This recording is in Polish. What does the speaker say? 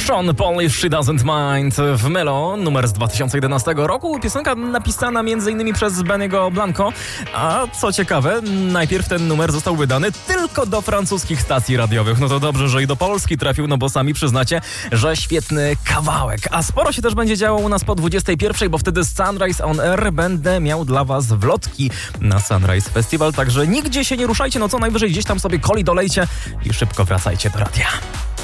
Sean Paul, She Doesn't Mind w Melo, numer z 2011 roku. Piosenka napisana m.in. przez Benny'ego Blanco. A co ciekawe, najpierw ten numer został wydany tylko do francuskich stacji radiowych. No to dobrze, że i do Polski trafił, no bo sami przyznacie, że świetny kawałek. A sporo się też będzie działo u nas po 21, bo wtedy z Sunrise on Air będę miał dla was wlotki na Sunrise Festival. Także nigdzie się nie ruszajcie, no co najwyżej gdzieś tam sobie coli dolejcie i szybko wracajcie do radia.